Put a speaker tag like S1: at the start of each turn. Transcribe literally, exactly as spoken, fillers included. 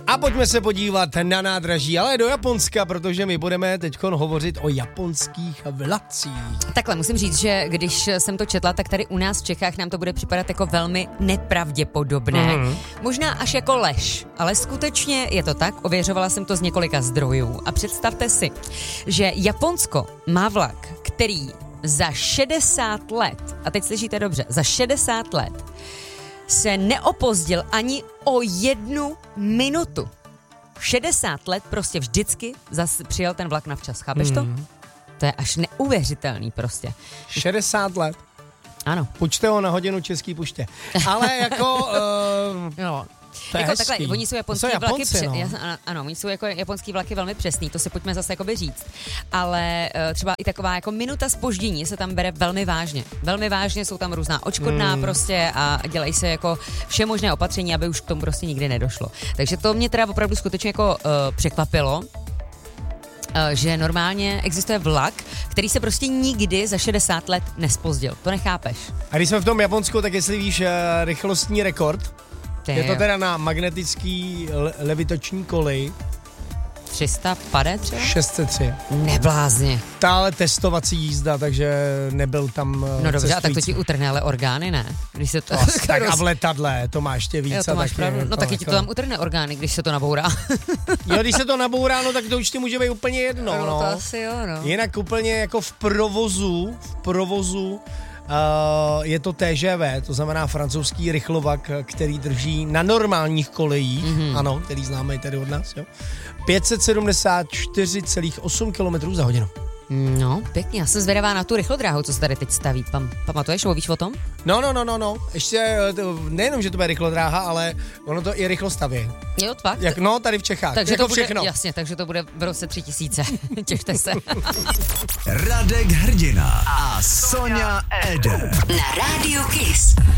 S1: A pojďme se podívat na nádraží, ale do Japonska, protože my budeme teď hovořit o japonských vlacích.
S2: Takhle musím říct, že když jsem to četla, tak tady u nás v Čechách nám to bude připadat jako velmi nepravděpodobné. Mm. Možná až jako lež, ale skutečně je to tak. Ověřovala jsem to z několika zdrojů. A představte si, že Japonsko má vlak, který za šedesát let, a teď slyšíte dobře, za šedesát let se neopozdil ani o jednu minutu. šedesát let prostě vždycky zase přijel ten vlak na včas. Chápeš to? Mm. To je až neuvěřitelný prostě.
S1: šedesát let?
S2: Ano.
S1: Půjčte ho na hodinu Český poště. Ale jako... Uh,
S2: no.
S1: To je
S2: jako
S1: hezký.
S2: takhle, oni jsou japonský
S1: jsou
S2: vlaky,
S1: Japonci,
S2: pře-
S1: no.
S2: jas, ano, ano, oni jsou jako japonský vlaky velmi přesný, to si pojďme zase jakoby říct. Ale uh, třeba i taková jako minuta zpoždění se tam bere velmi vážně. Velmi vážně, jsou tam různá odškodná mm. prostě a dělají se jako vše možné opatření, aby už k tomu prostě nikdy nedošlo. Takže to mě teda opravdu skutečně jako uh, překvapilo, že normálně existuje vlak, který se prostě nikdy za šedesát let nespozdil. To nechápeš. A
S1: když jsme v tom Japonsku, tak jestli víš rychlostní rekord,
S2: Ty
S1: je to
S2: jo.
S1: teda na magnetický le- levitační koleji.
S2: tři sta padesát třeba?
S1: šest set tři.
S2: Neblázně.
S1: Tále testovací jízda, takže nebyl tam
S2: No dobře,
S1: cestující.
S2: a tak to ti utrhne ale orgány, ne? Když se to...
S1: No, tak a v letadle, to máš ještě víc.
S2: Jo, to máš pravdu. No taky
S1: jako...
S2: ti to tam utrhne orgány, když se to nabourá.
S1: Jo, když se to nabourá, no tak to už ti může být úplně jedno.
S2: No,
S1: no.
S2: to asi jo, no.
S1: Jinak úplně jako v provozu, v provozu Uh, je to T G V, to znamená francouzský rychlovak, který drží na normálních kolejích, mm-hmm. ano, který známe i tady od nás, jo, pět set sedmdesát čtyři celá osm kilometrů za hodinu.
S2: No, pěkně, já jsem zvědavá na tu rychlodráhu, co se tady teď staví. Pam, pamatuješ, víš o tom?
S1: No, no, no, no, no, ještě nejenom, že to bude rychlodráha, ale ono to i rychlo staví.
S2: Jo, fakt?
S1: Jak, no, tady v Čechách,
S2: takže
S1: jako
S2: to bude,
S1: všechno.
S2: Jasně, takže to bude v roce tři tisíce, těšte se.
S3: Radek Hrdina a Sonja Eder.
S4: Na Rádiu Kiss.